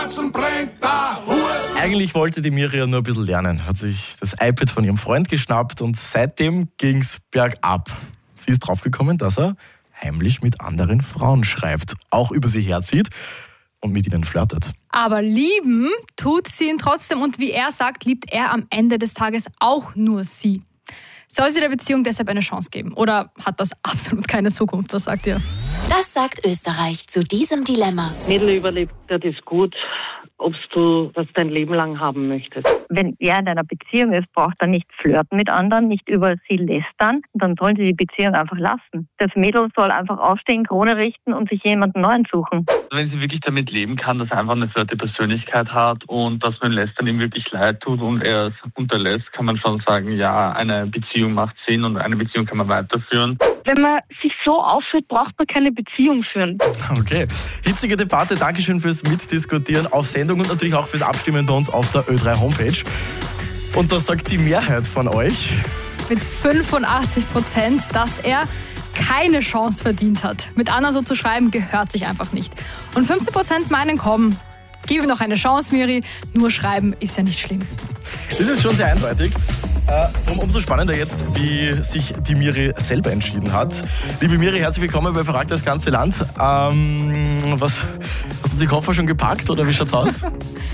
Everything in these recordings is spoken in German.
Wurzeln bringt da Ruhe. Eigentlich wollte die Miri ja nur ein bisschen lernen, hat sich das iPad von ihrem Freund geschnappt und seitdem ging's bergab. Sie ist draufgekommen, dass er heimlich mit anderen Frauen schreibt, auch über sie herzieht und mit ihnen flirtet. Aber lieben tut sie ihn trotzdem und wie er sagt, liebt er am Ende des Tages auch nur sie. Soll sie der Beziehung deshalb eine Chance geben? Oder hat das absolut keine Zukunft? Was sagt ihr? Das sagt Österreich zu diesem Dilemma. Mädel überlebt, das ist gut, ob du das dein Leben lang haben möchtest. Wenn er in einer Beziehung ist, braucht er nicht flirten mit anderen, nicht über sie lästern. Dann sollen sie die Beziehung einfach lassen. Das Mädel soll einfach aufstehen, Krone richten und sich jemanden Neuen suchen. Wenn sie wirklich damit leben kann, dass er einfach eine vierte Persönlichkeit hat und dass man Lästern ihm wirklich leid tut und er es unterlässt, kann man schon sagen, ja, eine Beziehung macht Sinn und eine Beziehung kann man weiterführen. Wenn man sich so aufführt, braucht man keine Beziehung führen. Okay, hitzige Debatte. Dankeschön fürs Mitdiskutieren auf Sendung und natürlich auch fürs Abstimmen bei uns auf der Ö3 Homepage. Und da sagt die Mehrheit von euch Mit 85%, dass er keine Chance verdient hat. Mit anderen so zu schreiben, gehört sich einfach nicht. Und 15% meinen, komm, gib ihm noch eine Chance, Miri. Nur schreiben ist ja nicht schlimm. Das ist schon sehr eindeutig. Umso spannender jetzt, wie sich die Miri selber entschieden hat. Liebe Miri, herzlich willkommen bei Verragt das ganze Land. Hast du die Koffer schon gepackt oder wie schaut's aus?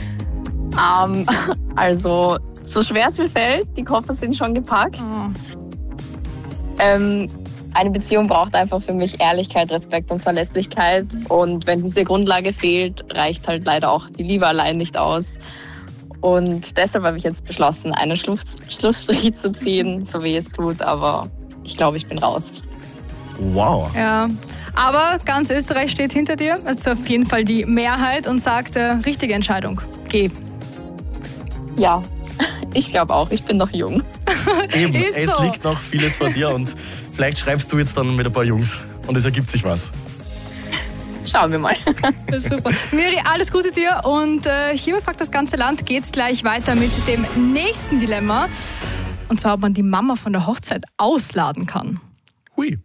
Also, so schwer es mir fällt, die Koffer sind schon gepackt. Eine Beziehung braucht einfach für mich Ehrlichkeit, Respekt und Verlässlichkeit. Und wenn diese Grundlage fehlt, reicht halt leider auch die Liebe allein nicht aus. Und deshalb habe ich jetzt beschlossen, einen Schlussstrich zu ziehen, so wie es tut. Aber ich glaube, ich bin raus. Wow. Ja, aber ganz Österreich steht hinter dir. Also auf jeden Fall die Mehrheit und sagt, richtige Entscheidung. Geh. Ja, ich glaube auch. Ich bin noch jung. Eben, Ist es so. liegt noch vieles vor dir und vielleicht schreibst du jetzt dann mit ein paar Jungs und es ergibt sich was. Schauen wir mal. Super. Miri, alles Gute dir und hier bei Fragt das ganze Land geht's gleich weiter mit dem nächsten Dilemma. Und zwar, ob man die Mama von der Hochzeit ausladen kann. Hui.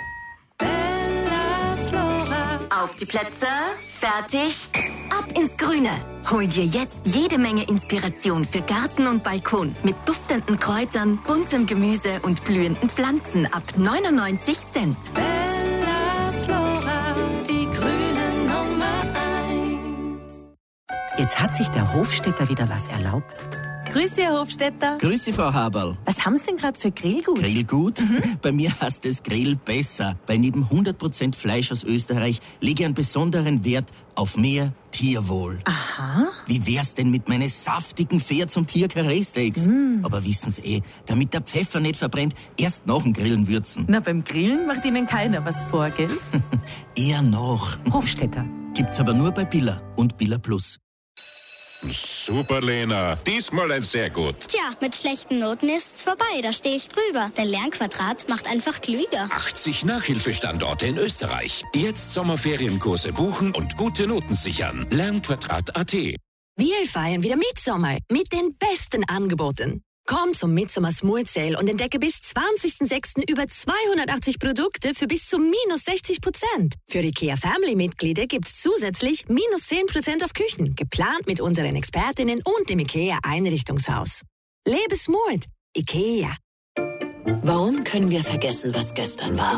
Auf die Plätze, fertig, ab ins Grüne. Hol dir jetzt jede Menge Inspiration für Garten und Balkon mit duftenden Kräutern, buntem Gemüse und blühenden Pflanzen ab 99 Cent. Jetzt hat sich der Hofstädter wieder was erlaubt. Grüße, Herr Hofstädter. Grüße, Frau Haberl. Was haben Sie denn gerade für Grillgut? Grillgut? Bei mir heißt es Grill besser, weil neben 100% Fleisch aus Österreich lege ich einen besonderen Wert auf mehr Tierwohl. Aha. Wie wär's denn mit meinen saftigen Pferds- und Tierkarree-Steaks? Aber wissen Sie damit der Pfeffer nicht verbrennt, erst nach dem Grillen würzen. Na, beim Grillen macht Ihnen keiner was vor, gell? Eher noch. Hofstädter. Gibt's aber nur bei Billa und Billa Plus. Super, Lena. Diesmal ein sehr gut. Tja, mit schlechten Noten ist's vorbei, da stehe ich drüber. Denn Lernquadrat macht einfach klüger. 80 Nachhilfestandorte in Österreich. Jetzt Sommerferienkurse buchen und gute Noten sichern. Lernquadrat.at. Wir feiern wieder Mitsommer mit den besten Angeboten. Komm zum Midsommer Smooth Sale und entdecke bis 20.06. über 280 Produkte für bis zu -60%. Für IKEA Family-Mitglieder gibt's zusätzlich -10% auf Küchen, geplant mit unseren Expertinnen und dem IKEA Einrichtungshaus. Lebe smooth. IKEA. Warum können wir vergessen, was gestern war?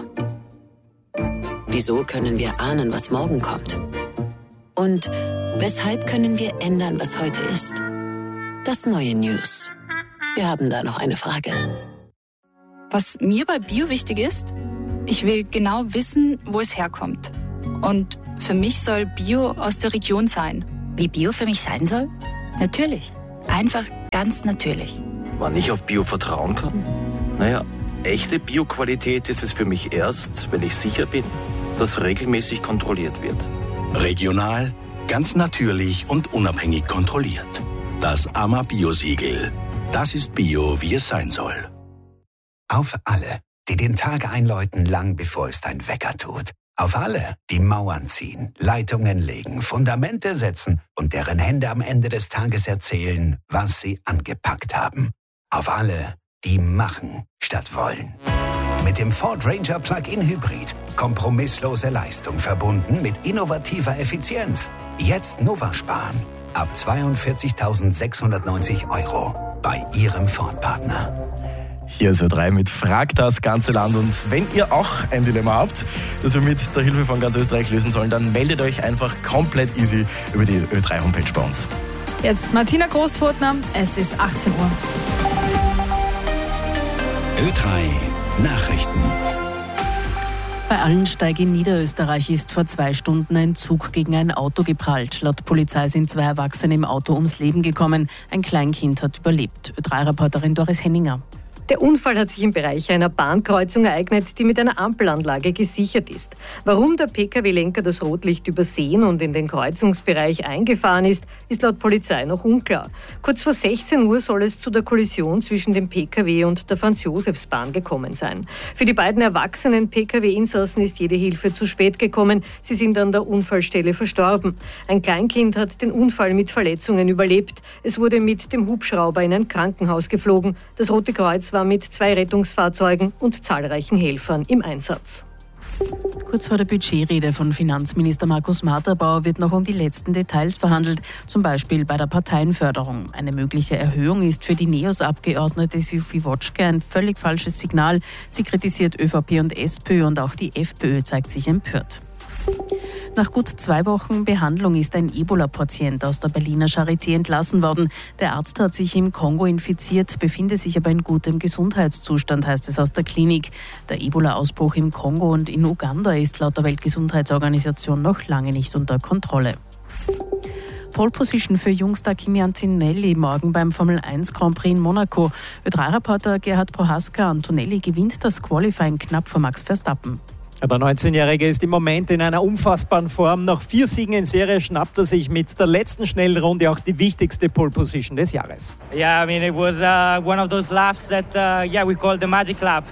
Wieso können wir ahnen, was morgen kommt? Und weshalb können wir ändern, was heute ist? Das neue News. Wir haben da noch eine Frage. Was mir bei Bio wichtig ist, ich will genau wissen, wo es herkommt. Und für mich soll Bio aus der Region sein. Wie Bio für mich sein soll? Natürlich. Einfach ganz natürlich. Wann ich auf Bio vertrauen kann? Naja, echte Bio-Qualität ist es für mich erst, wenn ich sicher bin, dass regelmäßig kontrolliert wird. Regional, ganz natürlich und unabhängig kontrolliert. Das AMA-Bio-Siegel. Das ist Bio, wie es sein soll. Auf alle, die den Tag einläuten, lang bevor es dein Wecker tut. Auf alle, die Mauern ziehen, Leitungen legen, Fundamente setzen und deren Hände am Ende des Tages erzählen, was sie angepackt haben. Auf alle, die machen statt wollen. Mit dem Ford Ranger Plug-in Hybrid. Kompromisslose Leistung verbunden mit innovativer Effizienz. Jetzt Nova sparen. ab 42.690 € bei Ihrem Ford-Partner. Hier ist Ö3 mit Frag das ganze Land. Und wenn ihr auch ein Dilemma habt, das wir mit der Hilfe von ganz Österreich lösen sollen, dann meldet euch einfach komplett easy über die Ö3-Homepage bei uns. Jetzt Martina Großfurtner, es ist 18 Uhr. Ö3 Nachrichten. Bei Allensteig in Niederösterreich ist vor 2 Stunden ein Zug gegen ein Auto geprallt. Laut Polizei sind 2 Erwachsene im Auto ums Leben gekommen. Ein Kleinkind hat überlebt. Ö3-Reporterin Doris Henninger. Der Unfall hat sich im Bereich einer Bahnkreuzung ereignet, die mit einer Ampelanlage gesichert ist. Warum der Pkw-Lenker das Rotlicht übersehen und in den Kreuzungsbereich eingefahren ist, ist laut Polizei noch unklar. Kurz vor 16 Uhr soll es zu der Kollision zwischen dem Pkw und der Franz-Josefs-Bahn gekommen sein. Für die beiden erwachsenen Pkw-Insassen ist jede Hilfe zu spät gekommen. Sie sind an der Unfallstelle verstorben. Ein Kleinkind hat den Unfall mit Verletzungen überlebt. Es wurde mit dem Hubschrauber in ein Krankenhaus geflogen. Das Rote Kreuz war mit 2 Rettungsfahrzeugen und zahlreichen Helfern im Einsatz. Kurz vor der Budgetrede von Finanzminister Markus Marterbauer wird noch um die letzten Details verhandelt, zum Beispiel bei der Parteienförderung. Eine mögliche Erhöhung ist für die NEOS-Abgeordnete Sophie Wotschke ein völlig falsches Signal. Sie kritisiert ÖVP und SPÖ und auch die FPÖ zeigt sich empört. Nach gut 2 Wochen Behandlung ist ein Ebola-Patient aus der Berliner Charité entlassen worden. Der Arzt hat sich im Kongo infiziert, befindet sich aber in gutem Gesundheitszustand, heißt es aus der Klinik. Der Ebola-Ausbruch im Kongo und in Uganda ist laut der Weltgesundheitsorganisation noch lange nicht unter Kontrolle. Pole Position für Jungstar Kimi Antonelli morgen beim Formel 1 Grand Prix in Monaco. Ö3-Reporter Gerhard Prohaska: Antonelli gewinnt das Qualifying knapp vor Max Verstappen. Der 19-Jährige ist im Moment in einer unfassbaren Form. Nach 4 Siegen in Serie schnappt er sich mit der letzten schnellen Runde auch die wichtigste Pole Position des Jahres. Yeah, I mean it was one of those laps that we call the magic lap.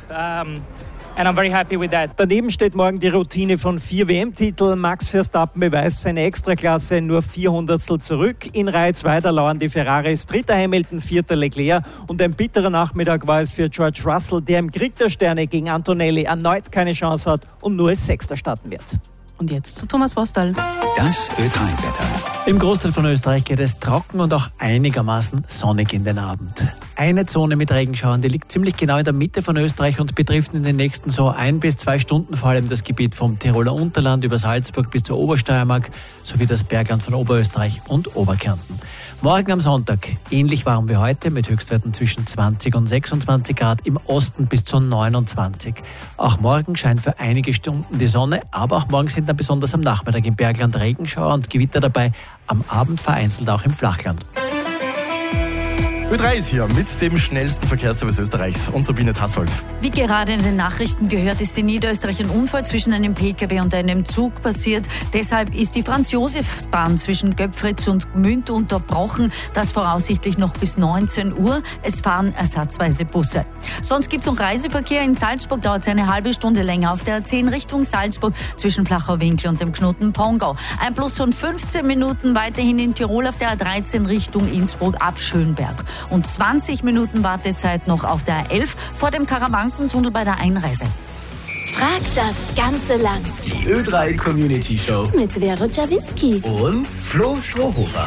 And I'm very happy with that. Daneben steht morgen die Routine von 4 WM-Titeln. Max Verstappen beweist seine Extraklasse nur 400stel zurück. In Reihe 2 da lauern die Ferraris, 3. Hamilton, 4. Leclerc. Und ein bitterer Nachmittag war es für George Russell, der im Krieg der Sterne gegen Antonelli erneut keine Chance hat und nur als 6. starten wird. Und jetzt zu Thomas Bostal. Das Ö3-Wetter. Im Großteil von Österreich geht es trocken und auch einigermaßen sonnig in den Abend. Eine Zone mit Regenschauern, die liegt ziemlich genau in der Mitte von Österreich und betrifft in den nächsten so 1 bis 2 Stunden vor allem das Gebiet vom Tiroler Unterland über Salzburg bis zur Obersteiermark sowie das Bergland von Oberösterreich und Oberkärnten. Morgen am Sonntag ähnlich warm wie heute mit Höchstwerten zwischen 20 und 26 Grad, im Osten bis zu 29. Auch morgen scheint für einige Stunden die Sonne, aber auch morgen sind dann besonders am Nachmittag im Bergland Regenschauer und Gewitter dabei, am Abend vereinzelt auch im Flachland. Ö3 ist hier mit dem schnellsten Verkehrsservice Österreichs und Sabine Tassold. Wie gerade in den Nachrichten gehört, ist in Niederösterreich ein Unfall zwischen einem Pkw und einem Zug passiert. Deshalb ist die Franz-Josefs-Bahn zwischen Göpfritz und Gmünd unterbrochen. Das voraussichtlich noch bis 19 Uhr. Es fahren ersatzweise Busse. Sonst gibt es noch Reiseverkehr. In Salzburg dauert es eine halbe Stunde länger. Auf der A10 Richtung Salzburg zwischen Flachau-Winkel und dem Knoten Pongau. Ein Plus von 15 Minuten weiterhin in Tirol auf der A13 Richtung Innsbruck ab Schönberg. Und 20 Minuten Wartezeit noch auf der A11 vor dem Karawankentunnel bei der Einreise. Frag das ganze Land. Die Ö3 Community Show Mit Vero Czawinski und Flo Strohhofer.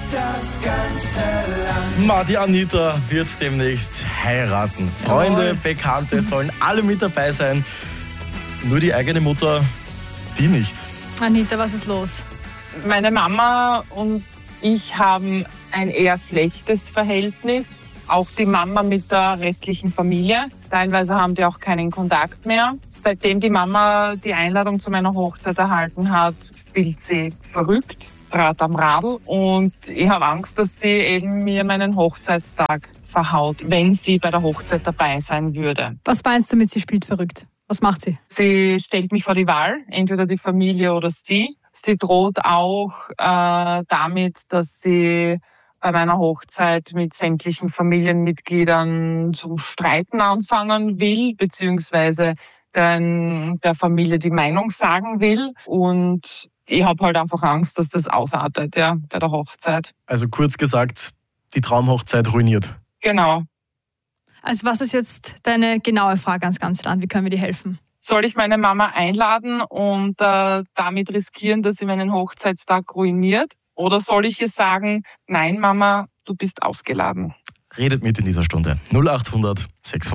Die Anita wird demnächst heiraten. Freunde, Bekannte sollen alle mit dabei sein. Nur die eigene Mutter, die nicht. Anita, was ist los? Meine Mama und ich haben ein eher schlechtes Verhältnis. Auch die Mama mit der restlichen Familie. Teilweise haben die auch keinen Kontakt mehr. Seitdem die Mama die Einladung zu meiner Hochzeit erhalten hat, spielt sie verrückt, Draht am Radl. Und ich habe Angst, dass sie eben mir meinen Hochzeitstag verhaut, wenn sie bei der Hochzeit dabei sein würde. Was meinst du mit, sie spielt verrückt? Was macht sie? Sie stellt mich vor die Wahl, entweder die Familie oder sie. Sie droht auch damit, dass sie bei meiner Hochzeit mit sämtlichen Familienmitgliedern zum Streiten anfangen will, beziehungsweise der Familie die Meinung sagen will. Und ich habe halt einfach Angst, dass das ausartet, ja, bei der Hochzeit. Also kurz gesagt, die Traumhochzeit ruiniert. Genau. Also was ist jetzt deine genaue Frage ans ganze Land? Wie können wir dir helfen? Soll ich meine Mama einladen und damit riskieren, dass sie meinen Hochzeitstag ruiniert? Oder soll ich ihr sagen, nein Mama, du bist ausgeladen? Redet mit in dieser Stunde. 0800 600